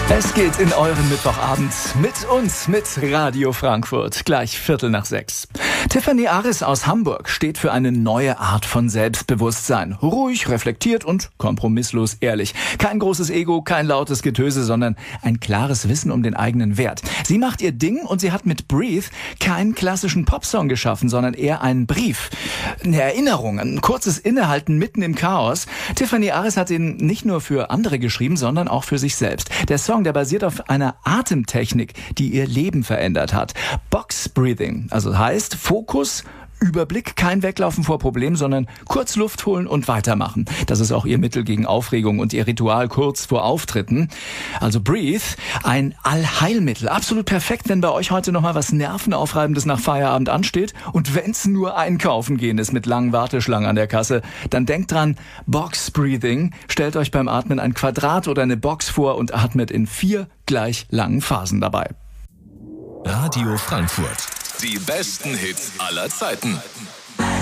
Es geht in euren Mittwochabend mit uns, mit Radio Frankfurt, gleich 5:45. Tiffany Aris aus Hamburg steht für eine neue Art von Selbstbewusstsein. Ruhig, reflektiert und kompromisslos ehrlich. Kein großes Ego, kein lautes Getöse, sondern ein klares Wissen um den eigenen Wert. Sie macht ihr Ding und sie hat mit Breathe keinen klassischen Popsong geschaffen, sondern eher einen Brief. Eine Erinnerung, ein kurzes Innehalten mitten im Chaos. Tiffany Aris hat ihn nicht nur für andere geschrieben, sondern auch für sich selbst. Der Song, der basiert auf einer Atemtechnik, die ihr Leben verändert hat. Box Breathing, also heißt Fokus, Überblick, kein Weglaufen vor Problemen, sondern kurz Luft holen und weitermachen. Das ist auch ihr Mittel gegen Aufregung und ihr Ritual kurz vor Auftritten. Also Breathe, ein Allheilmittel. Absolut perfekt, wenn bei euch heute nochmal was Nervenaufreibendes nach Feierabend ansteht. Und wenn's nur einkaufen gehen ist mit langen Warteschlangen an der Kasse, dann denkt dran, Box Breathing. Stellt euch beim Atmen ein Quadrat oder eine Box vor und atmet in 4 gleich langen Phasen dabei. Radio Frankfurt. Die besten Hits aller Zeiten.